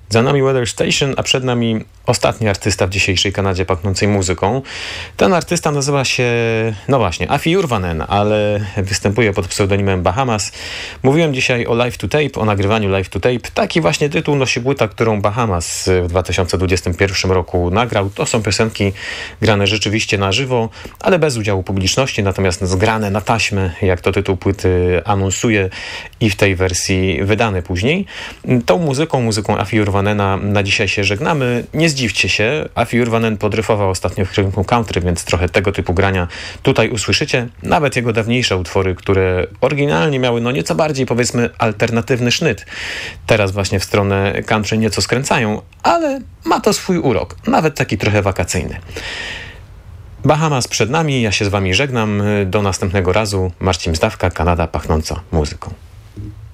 Za nami Weather Station, a przed nami ostatni artysta w dzisiejszej Kanadzie pachnącej muzyką. Ten artysta nazywa się, no właśnie, Afi Jurvanen, ale występuje pod pseudonimem Bahamas. Mówiłem dzisiaj o Live to Tape, o nagrywaniu Live to Tape. Taki właśnie tytuł nosi płyta, którą Bahamas w 2021 roku nagrał. To są piosenki grane rzeczywiście na żywo, ale bez udziału publiczności, natomiast zgrane na taśmę, jak to tytuł płyty anonsuje i w tej wersji wydane później. Tą muzyką Afi Jurvanena na dzisiaj się żegnamy. Nie zdziwcie się, Afi Jurvanen podryfował ostatnio w rynku country, więc trochę tego typu grania tutaj usłyszycie. Nawet jego dawniejsze utwory, które oryginalnie miały nieco bardziej, powiedzmy, alternatywny sznyt. Teraz właśnie w stronę country nieco skręcają, ale ma to swój urok, nawet taki trochę wakacyjny. Bahamas przed nami, ja się z wami żegnam. Do następnego razu. Marcin Zdawka, Kanada pachnąca muzyką.